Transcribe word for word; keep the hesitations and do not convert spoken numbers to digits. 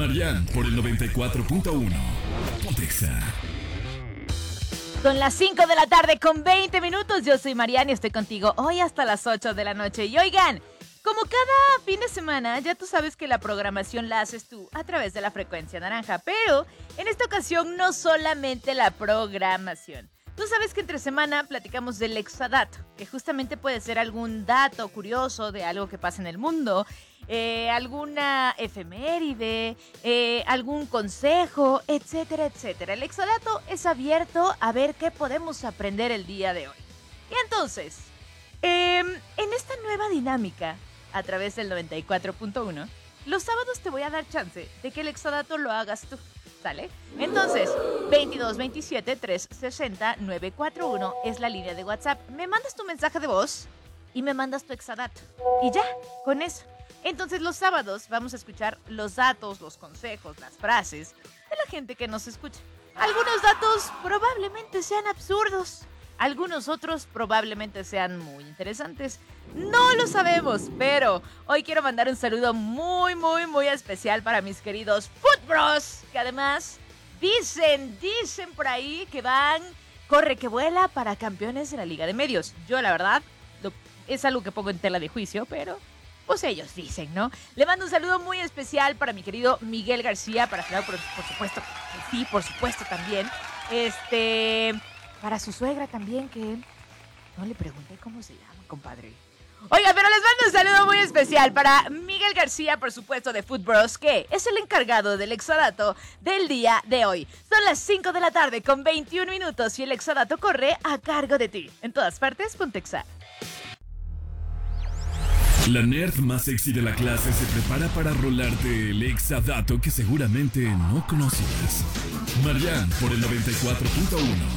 Marian por el noventa y cuatro punto uno. Pontexa. Son las cinco de la tarde con veinte minutos. Yo soy Marian y estoy contigo hoy hasta las ocho de la noche. Y oigan, como cada fin de semana, ya tú sabes que la programación la haces tú a través de la frecuencia naranja. Pero en esta ocasión no solamente la programación. Tú sabes que entre semana platicamos del exadato, que justamente puede ser algún dato curioso de algo que pasa en el mundo, eh, alguna efeméride, eh, algún consejo, etcétera, etcétera. El exadato es abierto a ver qué podemos aprender el día de hoy. Y entonces, eh, en esta nueva dinámica, a través del noventa y cuatro punto uno, los sábados te voy a dar chance de que el exadato lo hagas tú. ¿Sale? Entonces, veintidós veintisiete trescientos sesenta nueve cuatro uno es la línea de WhatsApp. Me mandas tu mensaje de voz y me mandas tu exadato. Y ya, con eso. Entonces, los sábados vamos a escuchar los datos, los consejos, las frases de la gente que nos escucha. Algunos datos probablemente sean absurdos. Algunos otros probablemente sean muy interesantes. No lo sabemos, pero hoy quiero mandar un saludo muy, muy, muy especial para mis queridos Foot Bros, que además dicen, dicen por ahí que van, corre que vuela para campeones de la Liga de Medios. Yo, la verdad, lo, es algo que pongo en tela de juicio, pero pues ellos dicen, ¿no? Le mando un saludo muy especial para mi querido Miguel García, para claro, por, por supuesto, sí, por supuesto también. Este... Para su suegra también, que no le pregunté cómo se llama, compadre. Oiga, pero les mando un saludo muy especial para Miguel García, por supuesto, de Foot Bros, que es el encargado del exadato del día de hoy. Son las cinco de la tarde con veintiún minutos y el exadato corre a cargo de ti. En todas partes, Pontexa. La nerd más sexy de la clase se prepara para rolarte el exadato que seguramente no conocías. Marian por el noventa y cuatro punto uno.